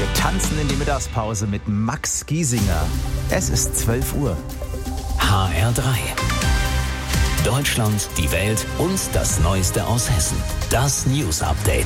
Wir tanzen in die Mittagspause mit Max Giesinger. Es ist 12 Uhr. HR3. Deutschland, die Welt und das Neueste aus Hessen. Das News Update.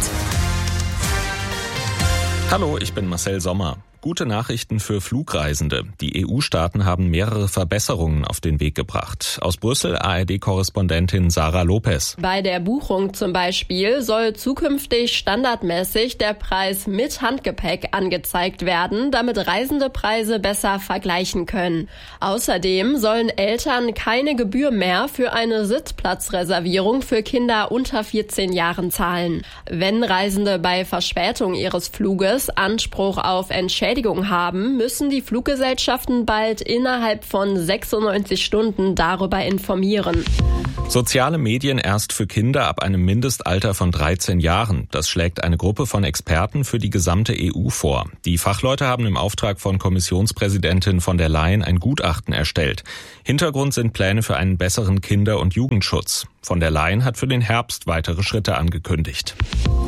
Hallo, ich bin Marcel Sommer. Gute Nachrichten für Flugreisende. Die EU-Staaten haben mehrere Verbesserungen auf den Weg gebracht. Aus Brüssel ARD-Korrespondentin Sarah Lopez. Bei der Buchung zum Beispiel soll zukünftig standardmäßig der Preis mit Handgepäck angezeigt werden, damit Reisende Preise besser vergleichen können. Außerdem sollen Eltern keine Gebühr mehr für eine Sitzplatzreservierung für Kinder unter 14 Jahren zahlen. Wenn Reisende bei Verspätung ihres Fluges Anspruch auf Entschädigung haben, müssen die Fluggesellschaften bald innerhalb von 96 Stunden darüber informieren. Soziale Medien erst für Kinder ab einem Mindestalter von 13 Jahren. Das schlägt eine Gruppe von Experten für die gesamte EU vor. Die Fachleute haben im Auftrag von Kommissionspräsidentin von der Leyen ein Gutachten erstellt. Hintergrund sind Pläne für einen besseren Kinder- und Jugendschutz. Von der Leyen hat für den Herbst weitere Schritte angekündigt.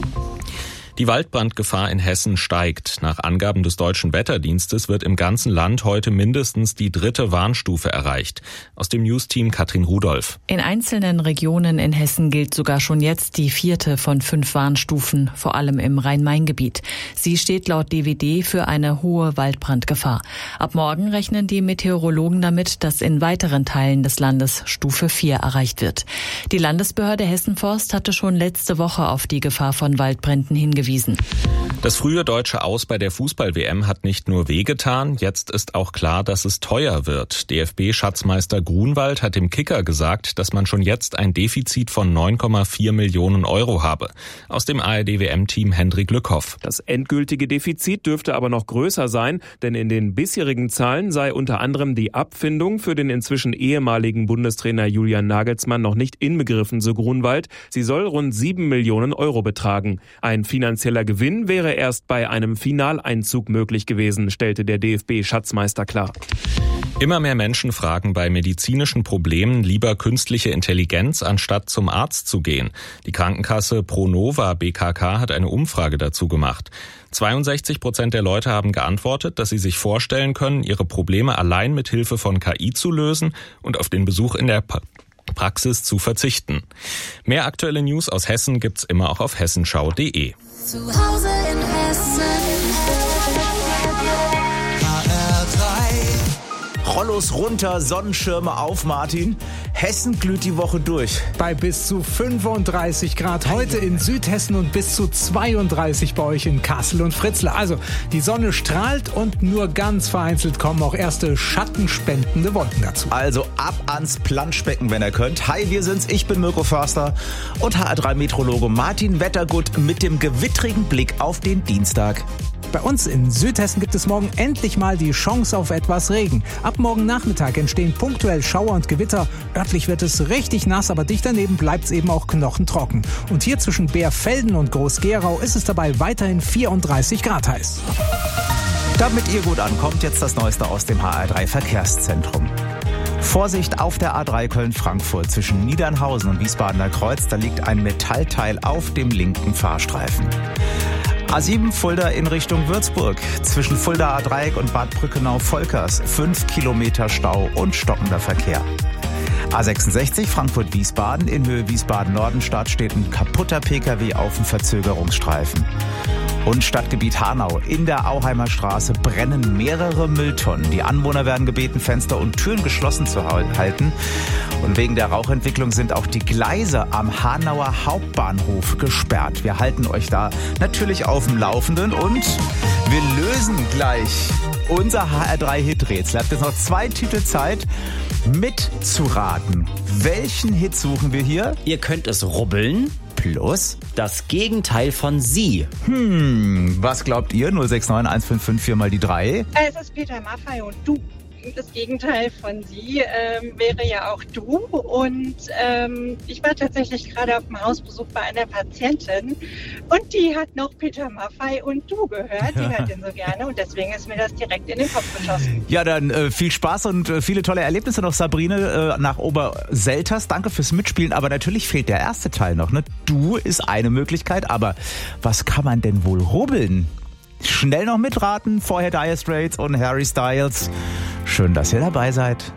Die Waldbrandgefahr in Hessen steigt. Nach Angaben des Deutschen Wetterdienstes wird im ganzen Land heute mindestens die 3. Warnstufe erreicht. Aus dem News-Team Katrin Rudolph. In einzelnen Regionen in Hessen gilt sogar schon jetzt die 4. von 5 Warnstufen, vor allem im Rhein-Main-Gebiet. Sie steht laut DWD für eine hohe Waldbrandgefahr. Ab morgen rechnen die Meteorologen damit, dass in weiteren Teilen des Landes Stufe 4 erreicht wird. Die Landesbehörde Hessen-Forst hatte schon letzte Woche auf die Gefahr von Waldbränden hingewiesen. Das frühe deutsche Aus bei der Fußball-WM hat nicht nur wehgetan, jetzt ist auch klar, dass es teuer wird. DFB-Schatzmeister Grunwald hat dem Kicker gesagt, dass man schon jetzt ein Defizit von 9,4 Millionen Euro habe. Aus dem ARD-WM-Team Hendrik Lückhoff. Das endgültige Defizit dürfte aber noch größer sein, denn in den bisherigen Zahlen sei unter anderem die Abfindung für den inzwischen ehemaligen Bundestrainer Julian Nagelsmann noch nicht inbegriffen, so Grunwald. Sie soll rund 7 Millionen Euro betragen. Ein finanzieller Gewinn wäre erst bei einem Finaleinzug möglich gewesen, stellte der DFB-Schatzmeister klar. Immer mehr Menschen fragen bei medizinischen Problemen lieber künstliche Intelligenz, anstatt zum Arzt zu gehen. Die Krankenkasse Pronova BKK hat eine Umfrage dazu gemacht. 62% der Leute haben geantwortet, dass sie sich vorstellen können, ihre Probleme allein mit Hilfe von KI zu lösen und auf den Besuch in der Praxis zu verzichten. Mehr aktuelle News aus Hessen gibt's immer auch auf hessenschau.de. Zu Hause in Hessen. Rollos runter, Sonnenschirme auf, Martin. Hessen glüht die Woche durch. Bei bis zu 35 Grad heute in Südhessen und bis zu 32 bei euch in Kassel und Fritzlar. Also die Sonne strahlt und nur ganz vereinzelt kommen auch erste schattenspendende Wolken dazu. Also ab ans Planschbecken, wenn ihr könnt. Hi, wir sind's. Ich bin Mirko Förster und HR3-Meteorologe Martin Wettergut mit dem gewittrigen Blick auf den Dienstag. Bei uns in Südhessen gibt es morgen endlich mal die Chance auf etwas Regen. Ab morgen Nachmittag entstehen punktuell Schauer und Gewitter. Örtlich wird es richtig nass, aber dicht daneben bleibt es eben auch knochentrocken. Und hier zwischen Bärfelden und Groß-Gerau ist es dabei weiterhin 34 Grad heiß. Damit ihr gut ankommt, jetzt das Neueste aus dem HR3-Verkehrszentrum. Vorsicht auf der A3 Köln-Frankfurt zwischen Niedernhausen und Wiesbadener Kreuz. Da liegt ein Metallteil auf dem linken Fahrstreifen. A7 Fulda in Richtung Würzburg. Zwischen Fulda A-Dreieck und Bad Brückenau-Volkers 5 Kilometer Stau und stockender Verkehr. A66 Frankfurt-Wiesbaden in Höhe Wiesbaden-Nordenstadt steht ein kaputter Pkw auf dem Verzögerungsstreifen. Und Stadtgebiet Hanau. In der Auheimer Straße brennen mehrere Mülltonnen. Die Anwohner werden gebeten, Fenster und Türen geschlossen zu halten. Und wegen der Rauchentwicklung sind auch die Gleise am Hanauer Hauptbahnhof gesperrt. Wir halten euch da natürlich auf dem Laufenden und wir lösen gleich unser HR3-Hit-Rätsel. Habt jetzt noch 2 Titel Zeit mitzuraten. Welchen Hit suchen wir hier? Ihr könnt es rubbeln. Plus Das Gegenteil von Sie. Was glaubt ihr? 069 155 4 mal die 3. Es ist Peter Maffay und du. Das Gegenteil von Sie wäre ja auch du. Und ich war tatsächlich gerade auf dem Hausbesuch bei einer Patientin und die hat noch Peter Maffay und du gehört. Die hört ihn so gerne und deswegen ist mir das direkt in den Kopf geschossen. Ja, dann viel Spaß und viele tolle Erlebnisse noch, Sabrine, nach Oberselters. Danke fürs Mitspielen, aber natürlich fehlt der erste Teil noch. Ne? Du ist eine Möglichkeit, aber was kann man denn wohl rubbeln? Schnell noch mitraten, vorher Dire Straits und Harry Styles. Schön, dass ihr dabei seid.